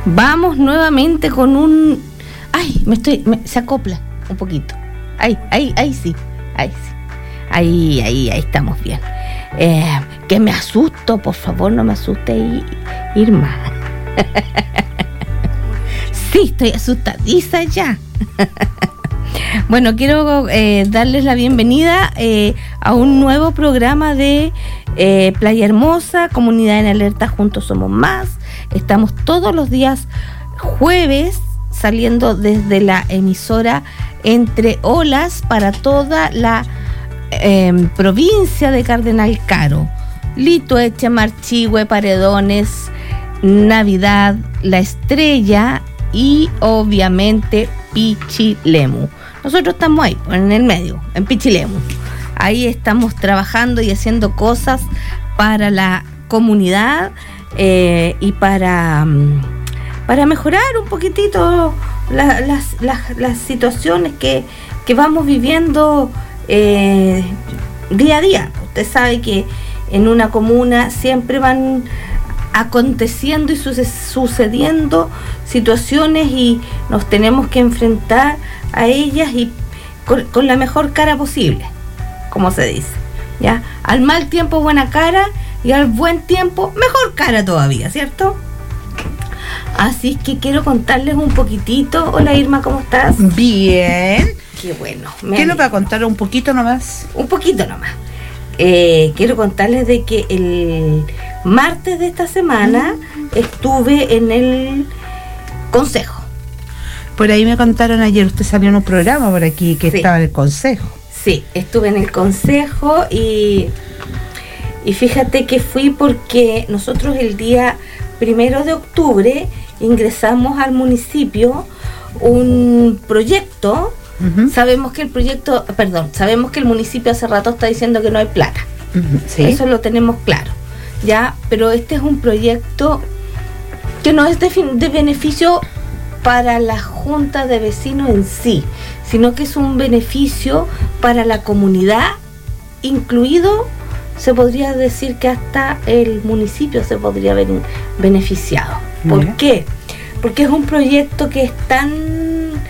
Vamos nuevamente con un... Ay, se acopla un poquito. Ahí sí. Ahí estamos bien. Que me asusto, por favor, no me asuste, Irma. Sí, estoy asustadiza ya. Bueno, quiero darles la bienvenida a un nuevo programa de Playa Hermosa, Comunidad en Alerta, Juntos Somos Más. Estamos todos los días jueves saliendo desde la emisora Entre Olas para toda la provincia de Cardenal Caro, Litueche, Marchihue, Paredones, Navidad, La Estrella y obviamente Pichilemu. Nosotros estamos ahí, en el medio, en Pichilemu. Ahí estamos trabajando y haciendo cosas para la comunidad y para mejorar un poquitito las situaciones que vamos viviendo día a día. Usted sabe que en una comuna siempre van aconteciendo y sucediendo situaciones y nos tenemos que enfrentar a ellas y con la mejor cara posible, como se dice, ¿ya? Al mal tiempo buena cara y al buen tiempo mejor cara todavía, ¿cierto? Así que quiero contarles un poquitito. Hola Irma, ¿cómo estás? Bien. Qué bueno. ¿Qué nos va a contar? ¿Un poquito nomás? Un poquito nomás. Quiero contarles de que el martes de esta semana estuve en el consejo. Por ahí me contaron ayer, usted salió en un programa por aquí que estaba en el consejo. Sí, estuve en el consejo y fíjate que fui porque nosotros el día 1 de octubre ingresamos al municipio un proyecto. Sabemos que el municipio hace rato está diciendo que no hay plata. Sí. Eso lo tenemos claro, ya, pero este es un proyecto que no es de beneficio para la junta de vecinos en sí, sino que es un beneficio para la comunidad, incluido, se podría decir que hasta el municipio se podría haber beneficiado. ¿Por qué? Porque es un proyecto que es tan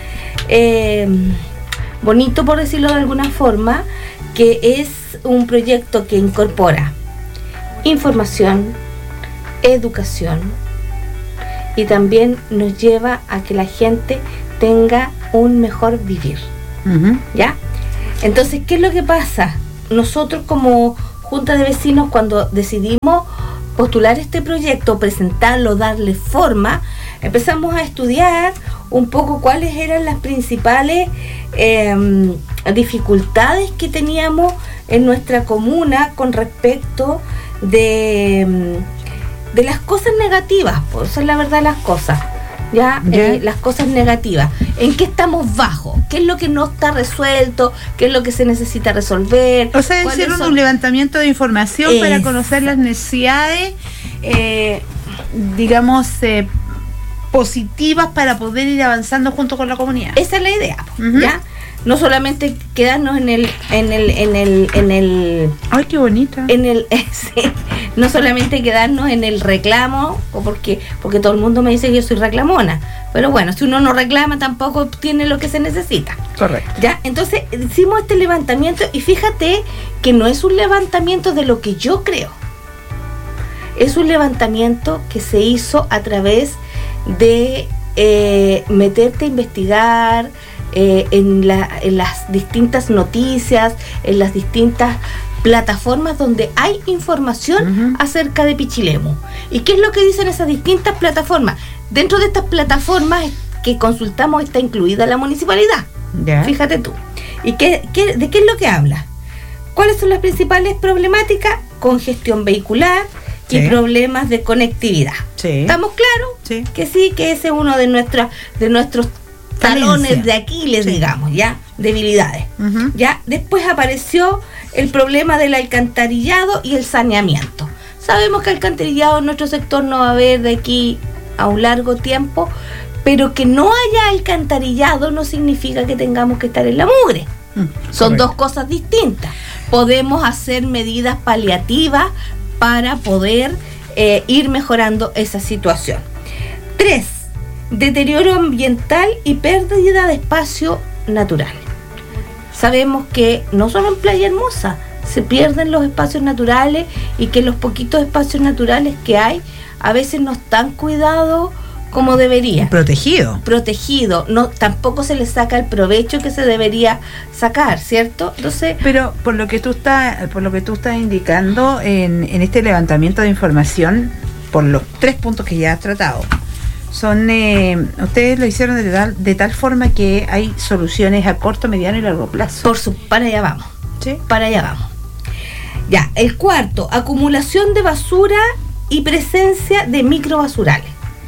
bonito, por decirlo de alguna forma, que es un proyecto que incorpora información, educación y también nos lleva a que la gente tenga un mejor vivir. ¿Ya? Entonces, ¿qué es lo que pasa? Nosotros como Junta de Vecinos, cuando decidimos postular este proyecto, presentarlo, darle forma, empezamos a estudiar un poco cuáles eran las principales dificultades que teníamos en nuestra comuna con respecto de las cosas negativas, por eso es la verdad las cosas, las cosas negativas, en qué estamos bajos, qué es lo que no está resuelto, qué es lo que se necesita resolver. O sea, hicieron un levantamiento de información para conocer las necesidades, positivas para poder ir avanzando junto con la comunidad. Esa es la idea, ¿ya? No solamente quedarnos en el ay, qué bonita. No solamente quedarnos en el reclamo, porque todo el mundo me dice que yo soy reclamona, pero bueno, si uno no reclama tampoco obtiene lo que se necesita. Correcto. ¿Ya? Entonces hicimos este levantamiento y fíjate que no es un levantamiento de lo que yo creo. Es un levantamiento que se hizo a través de meterte a investigar en las distintas noticias, en las distintas plataformas donde hay información acerca de Pichilemu. ¿Y qué es lo que dicen esas distintas plataformas? Dentro de estas plataformas que consultamos está incluida la municipalidad. Fíjate tú. ¿Y de qué es lo que habla? ¿Cuáles son las principales problemáticas? Congestión vehicular y problemas de conectividad. ¿Estamos claros? Que sí, que ese es uno de nuestros talones de Aquiles, digamos, ¿ya? Debilidades. ¿Ya? Después apareció el problema del alcantarillado y el saneamiento. Sabemos que alcantarillado en nuestro sector no va a haber de aquí a un largo tiempo, pero que no haya alcantarillado no significa que tengamos que estar en la mugre. Son dos cosas distintas. Podemos hacer medidas paliativas para poder ir mejorando esa situación. 3. deterioro ambiental y pérdida de espacio natural. Sabemos que no solo en Playa Hermosa se pierden los espacios naturales y que los poquitos espacios naturales que hay a veces no están cuidados como debería. Protegido. No, tampoco se le saca el provecho que se debería sacar, ¿cierto? Entonces, pero por lo que tú estás indicando en este levantamiento de información, por los 3 puntos que ya has tratado, ustedes lo hicieron de tal forma que hay soluciones a corto, mediano y largo plazo. Para allá vamos. ¿Sí? Para allá vamos. Ya, el cuarto, acumulación de basura y presencia de microbasurales.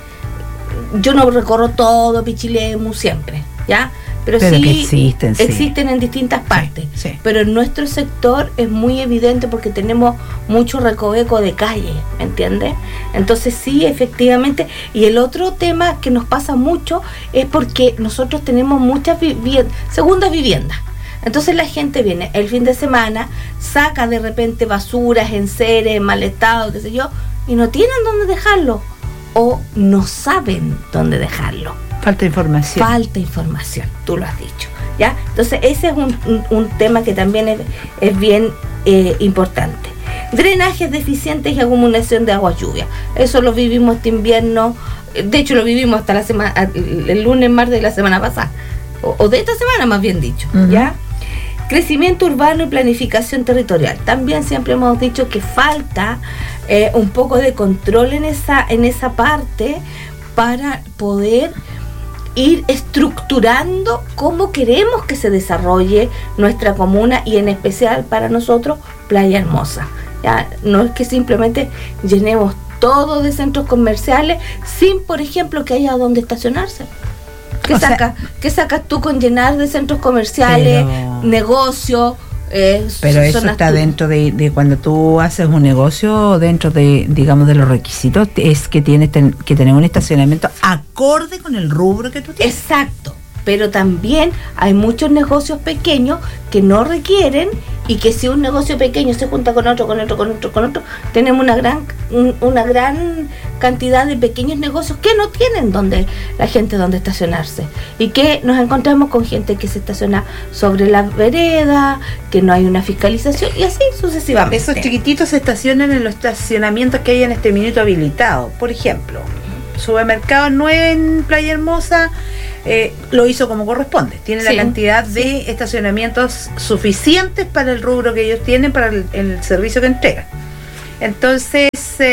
Yo no recorro todo Pichilemu siempre, ¿ya? Pero sí que existen en distintas partes. Sí. Pero en nuestro sector es muy evidente porque tenemos mucho recoveco de calle, ¿me entiendes? Entonces sí, efectivamente. Y el otro tema que nos pasa mucho es porque nosotros tenemos muchas segundas viviendas. Entonces la gente viene el fin de semana, saca de repente basuras, enseres, en mal estado, qué sé yo, y no tienen dónde dejarlo. O no saben dónde dejarlo. Falta información, tú lo has dicho, ¿ya? Entonces ese es un tema que también es bien importante. Drenajes deficientes y acumulación de agua lluvia. Eso lo vivimos este invierno, de hecho lo vivimos hasta el lunes, martes de la semana pasada, o de esta semana más bien dicho, ¿ya? Crecimiento urbano y planificación territorial. También siempre hemos dicho que falta un poco de control en esa parte para poder ir estructurando cómo queremos que se desarrolle nuestra comuna y en especial para nosotros Playa Hermosa. Ya no es que simplemente llenemos todo de centros comerciales sin, por ejemplo, que haya donde estacionarse. ¿Qué sacas tú con llenar de centros comerciales, negocios? Pero eso está dentro de cuando tú haces un negocio, dentro de, digamos, de los requisitos, es que tienes que tener un estacionamiento acorde con el rubro que tú tienes. Exacto, pero también hay muchos negocios pequeños que no requieren, y que si un negocio pequeño se junta con otro, tenemos una gran cantidad de pequeños negocios que no tienen donde estacionarse, y que nos encontramos con gente que se estaciona sobre la vereda, que no hay una fiscalización, y así sucesivamente. Esos chiquititos se estacionan en los estacionamientos que hay en este minuto habilitados. Por ejemplo, Supermercado 9 en Playa Hermosa lo hizo como corresponde. Tiene la cantidad de estacionamientos suficientes para el rubro que ellos tienen, para el servicio que entregan. Entonces,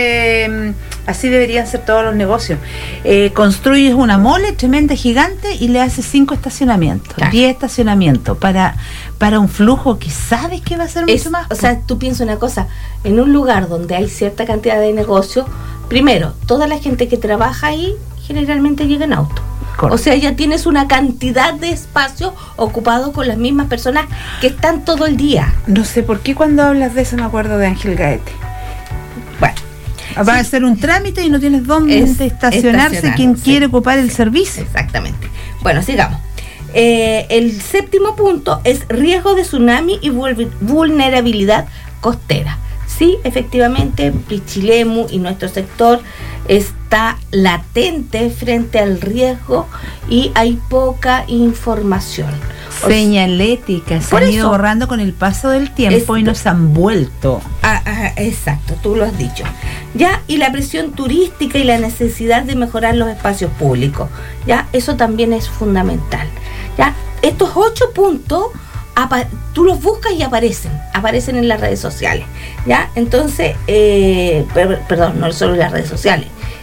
así deberían ser todos los negocios. Construyes una mole tremenda, gigante, y le haces 5 estacionamientos, 10 estacionamientos, para un flujo que sabes que va a ser mucho más. O sea, tú piensas una cosa, en un lugar donde hay cierta cantidad de negocios, primero, toda la gente que trabaja ahí generalmente llega en auto. Correcto. O sea, ya tienes una cantidad de espacio ocupado con las mismas personas que están todo el día. No sé por qué cuando hablas de eso me acuerdo de Ángel Gaete. Bueno, va a hacer un trámite y no tienes dónde estacionarse quien quiere ocupar el servicio. Exactamente. Bueno, sigamos. El séptimo punto es riesgo de tsunami y vulnerabilidad costera. Sí, efectivamente, Pichilemu y nuestro sector está latente frente al riesgo y hay poca información. Señalética, se han ido borrando con el paso del tiempo y nos han vuelto. Exacto, tú lo has dicho. Ya, y la presión turística y la necesidad de mejorar los espacios públicos. Ya, eso también es fundamental. Ya, estos 8 puntos tú los buscas y aparecen en las redes sociales, ¿ya? Entonces, perdón, no solo en las redes sociales,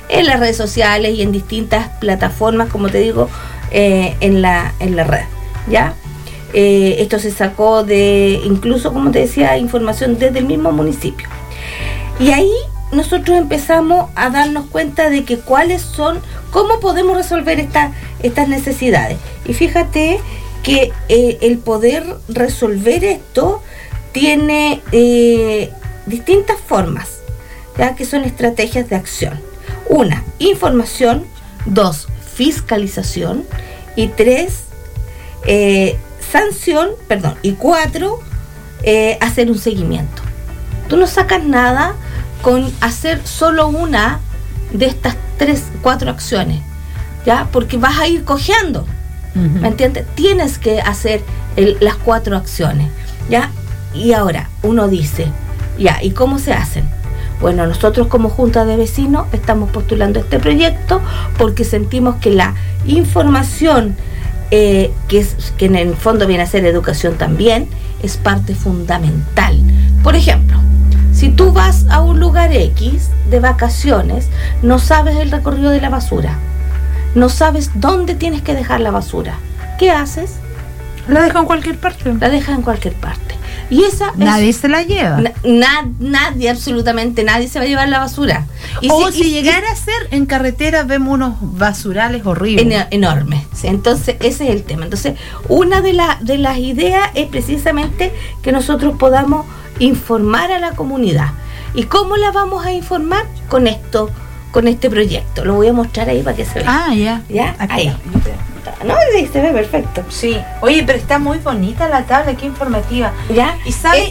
y en distintas plataformas, como te digo, en la red, ¿ya? Esto se sacó incluso, como te decía, información desde el mismo municipio. Y ahí nosotros empezamos a darnos cuenta de que cómo podemos resolver estas necesidades. Y fíjate que el poder resolver esto tiene distintas formas, ya que son estrategias de acción. 1, información. 2, fiscalización. Y 3, sanción, y 4, hacer un seguimiento. Tú no sacas nada con hacer solo una de estas 3, 4 acciones. ¿ya? Porque vas a ir cojeando, ¿me entiendes? Tienes que hacer las 4 acciones, ¿ya? Y ahora uno dice, ya, ¿y cómo se hacen? Bueno, nosotros como Junta de Vecinos estamos postulando este proyecto porque sentimos que la información, que en el fondo viene a ser educación también, es parte fundamental. Por ejemplo, si tú vas a un lugar X de vacaciones, no sabes el recorrido de la basura, no sabes dónde tienes que dejar la basura, ¿qué haces? La dejo en cualquier parte. La dejas en cualquier parte. Y esa nadie se la lleva. Nadie, absolutamente nadie se va a llevar la basura. Si llegara a ser en carretera, vemos unos basurales horribles. Enormes. Sí. Entonces, ese es el tema. Entonces, una de las ideas es precisamente que nosotros podamos informar a la comunidad. ¿Y cómo la vamos a informar? Con este proyecto. Lo voy a mostrar ahí para que se vea. Ya. Aquí. Ahí. No, se ve perfecto. Sí. Oye, pero está muy bonita la tabla, qué informativa. ¿Ya? Y sabes,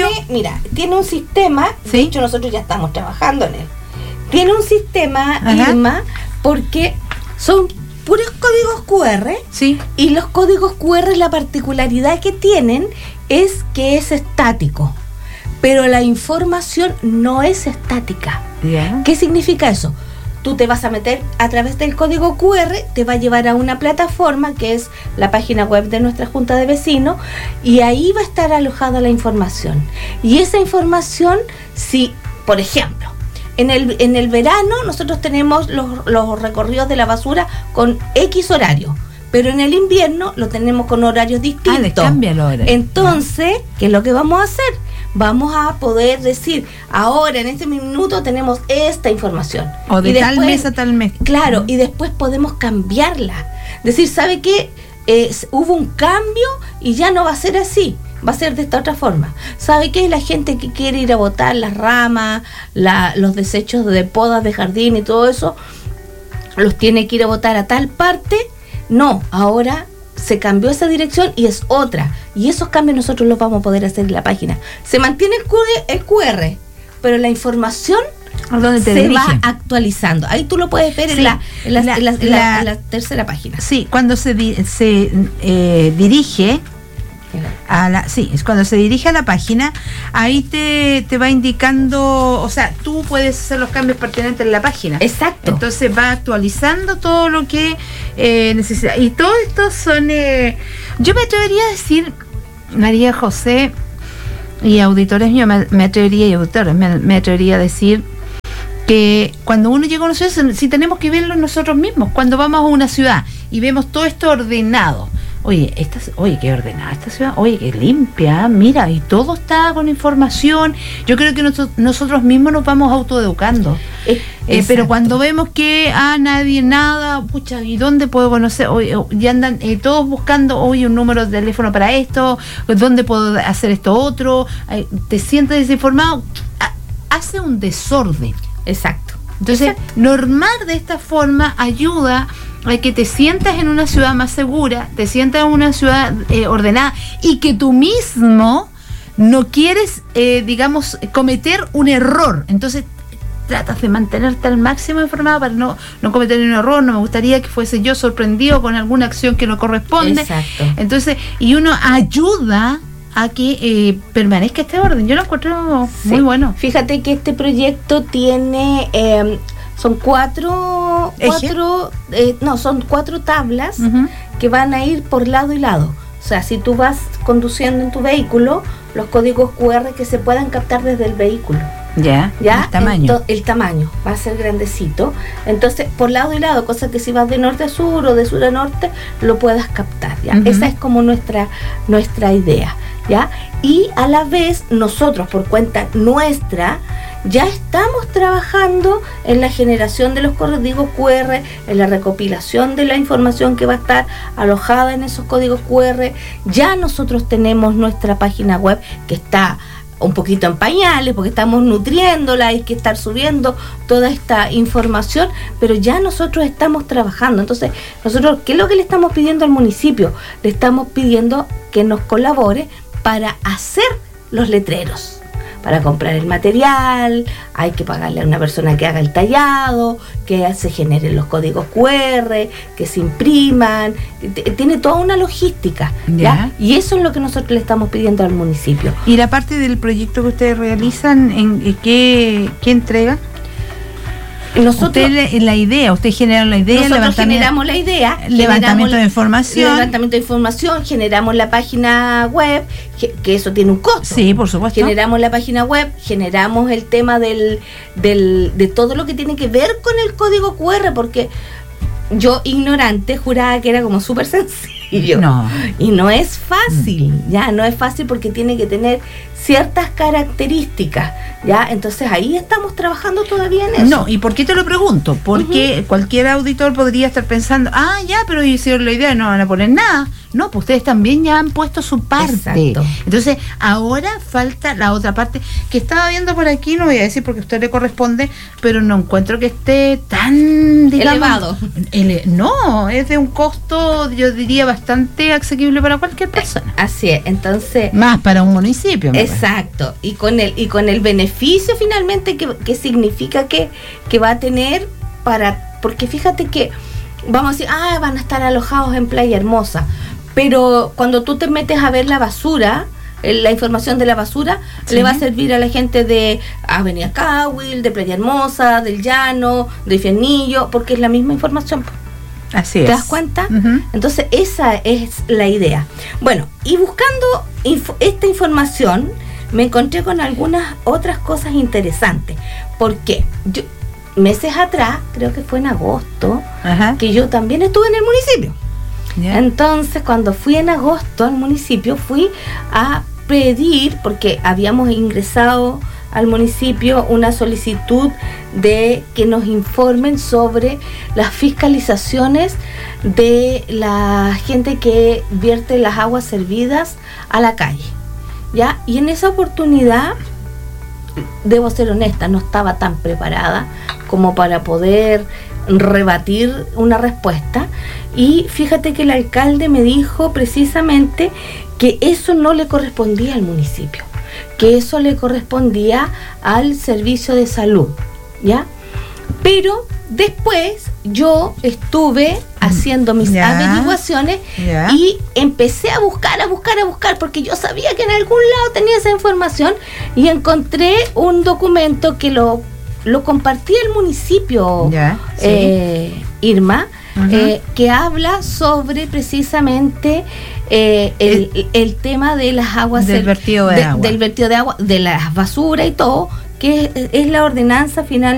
tiene un sistema, ¿sí? De hecho nosotros ya estamos trabajando en él. Tiene un sistema, Irma, porque son puros códigos QR. Sí. Y los códigos QR, la particularidad que tienen es que es estático. Pero la información no es estática. Yeah. ¿Qué significa eso? Tú te vas a meter a través del código QR, te va a llevar a una plataforma que es la página web de nuestra Junta de Vecinos, y ahí va a estar alojada la información. Y esa información, si, por ejemplo, en el verano nosotros tenemos los recorridos de la basura con X horario, pero en el invierno lo tenemos con horarios distintos. Le cambia el horario. Entonces, ¿qué es lo que vamos a hacer? Vamos a poder decir, ahora en este minuto tenemos esta información. O de tal mes a tal mes. Claro, y después podemos cambiarla. Decir, ¿sabe qué? Hubo un cambio y ya no va a ser así. Va a ser de esta otra forma. ¿Sabe qué? La gente que quiere ir a botar las ramas, los desechos de podas de jardín y todo eso, los tiene que ir a botar a tal parte. No, ahora se cambió esa dirección y es otra. Y esos cambios nosotros los vamos a poder hacer en la página. Se mantiene el QR, pero la información se va actualizando. Ahí tú lo puedes ver, sí, en la tercera página. Sí, cuando se dirige es cuando se dirige a la página, ahí te va indicando, o sea, tú puedes hacer los cambios pertinentes en la página. Exacto. Entonces va actualizando todo lo que necesita. Y todo esto son, yo me atrevería a decir, María José y auditores míos, me atrevería a decir que cuando uno llega a una ciudad, si tenemos que verlo nosotros mismos, cuando vamos a una ciudad y vemos todo esto ordenado. Oye, qué ordenada esta ciudad, oye, qué limpia, mira, y todo está con información. Yo creo que nosotros mismos nos vamos autoeducando. Pero cuando vemos que nadie, nada, pucha, ¿y dónde puedo conocer? Ya andan todos buscando, un número de teléfono para esto, ¿dónde puedo hacer esto otro? Te sientes desinformado, hace un desorden. Exacto. Entonces, normar de esta forma ayuda a que te sientas en una ciudad más segura, te sientas en una ciudad ordenada, y que tú mismo no quieres, cometer un error. Entonces, tratas de mantenerte al máximo informado para no cometer un error. No me gustaría que fuese yo sorprendido con alguna acción que no corresponde. Exacto. Entonces, y uno ayuda a que permanezca este orden. Yo lo encuentro muy bueno. Fíjate que este proyecto tiene son cuatro tablas que van a ir por lado y lado. O sea, si tú vas conduciendo en tu vehículo, los códigos QR que se puedan captar desde el vehículo. Ya. El tamaño. El tamaño va a ser grandecito. Entonces, por lado y lado, cosa que si vas de norte a sur o de sur a norte, lo puedas captar. ¿Ya? Esa es como nuestra idea. ¿Ya? Y a la vez, nosotros, por cuenta nuestra, ya estamos trabajando en la generación de los códigos QR, en la recopilación de la información que va a estar alojada en esos códigos QR. Ya nosotros tenemos nuestra página web que está un poquito en pañales porque estamos nutriéndola, hay que estar subiendo toda esta información, pero ya nosotros estamos trabajando. Entonces, nosotros, ¿qué es lo que le estamos pidiendo al municipio? Le estamos pidiendo que nos colabore para hacer los letreros, para comprar el material, hay que pagarle a una persona que haga el tallado, que se generen los códigos QR, que se impriman, tiene toda una logística, ¿ya? Y eso es lo que nosotros le estamos pidiendo al municipio. ¿Y la parte del proyecto que ustedes realizan, en qué entrega? Ustedes generaron la idea, nosotros generamos la idea, levantamiento de información, generamos la página web, que eso tiene un costo. Sí, por supuesto. Generamos la página web, generamos el tema de todo lo que tiene que ver con el código QR, porque yo, ignorante, juraba que era como súper sencillo. No. Y no es fácil, ya, no es fácil porque tiene que tener ciertas características, ya. Entonces ahí estamos trabajando todavía en eso. No, ¿y por qué te lo pregunto? Porque cualquier auditor podría estar pensando, pero hicieron la idea, no van a poner nada. No, pues ustedes también ya han puesto su parte. Exacto. Entonces, ahora falta la otra parte que estaba viendo por aquí, no voy a decir porque a usted le corresponde, pero no encuentro que esté tan, elevado. No, es de un costo, yo diría, bastante asequible para cualquier persona. Así es, entonces... Más para un municipio. Exacto, y con el beneficio finalmente que significa que va a tener porque fíjate que vamos a decir, van a estar alojados en Playa Hermosa, pero cuando tú te metes a ver la basura, la información de la basura, sí, le va a servir a la gente de Avenida Cahuil, de Playa Hermosa, del Llano, de Fianillo, porque es la misma información. Así es. ¿Te das cuenta? Entonces esa es la idea. Bueno, y buscando esta información me encontré con algunas otras cosas interesantes, porque yo meses atrás, creo que fue en agosto, que yo también estuve en el municipio. Entonces cuando fui en agosto al municipio, fui a pedir, porque habíamos ingresado al municipio una solicitud de que nos informen sobre las fiscalizaciones de la gente que vierte las aguas servidas a la calle, ¿ya? Y en esa oportunidad, debo ser honesta, no estaba tan preparada como para poder rebatir una respuesta, y fíjate que el alcalde me dijo precisamente que eso no le correspondía al municipio, que eso le correspondía al servicio de salud, ¿ya? Pero después yo estuve haciendo mis averiguaciones y empecé a buscar, porque yo sabía que en algún lado tenía esa información, y encontré un documento que lo compartí el municipio, Irma, que habla sobre precisamente el tema de las aguas, del vertido de agua, de las basuras y todo, que es la ordenanza final